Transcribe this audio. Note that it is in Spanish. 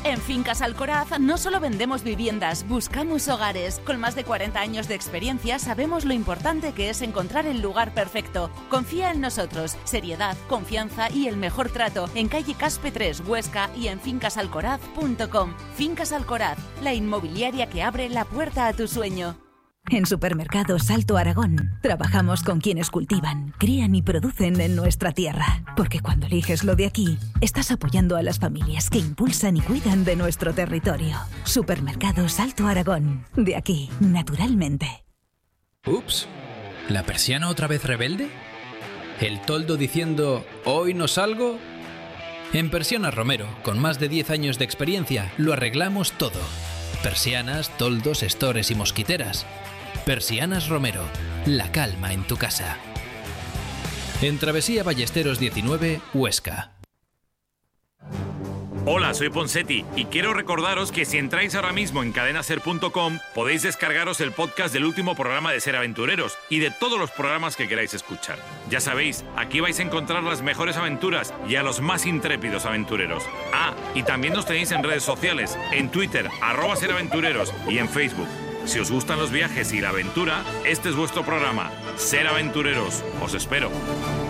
En Fincas Alcoraz no solo vendemos viviendas, buscamos hogares. Con más de 40 años de experiencia sabemos lo importante que es encontrar el lugar perfecto. Confía en nosotros. Seriedad, confianza y el mejor trato en calle Caspe 3, Huesca y en fincasalcoraz.com. Fincas Alcoraz, la inmobiliaria que abre la puerta a tu sueño. En Supermercados Alto Aragón trabajamos con quienes cultivan, crían y producen en nuestra tierra. Porque cuando eliges lo de aquí, estás apoyando a las familias que impulsan y cuidan de nuestro territorio. Supermercados Alto Aragón. De aquí, naturalmente. Ups, ¿la persiana otra vez rebelde? ¿El toldo diciendo hoy no salgo? En Persianas Romero, con más de 10 años de experiencia, lo arreglamos todo. Persianas, toldos, estores y mosquiteras. Persianas Romero, la calma en tu casa. En Travesía Ballesteros 19, Huesca. Hola, soy Ponseti y quiero recordaros que si entráis ahora mismo en cadenaser.com podéis descargaros el podcast del último programa de Ser Aventureros y de todos los programas que queráis escuchar. Ya sabéis, aquí vais a encontrar las mejores aventuras y a los más intrépidos aventureros. Ah, y también nos tenéis en redes sociales, en Twitter, @seraventureros y en Facebook. Si os gustan los viajes y la aventura, este es vuestro programa. Ser Aventureros. Os espero.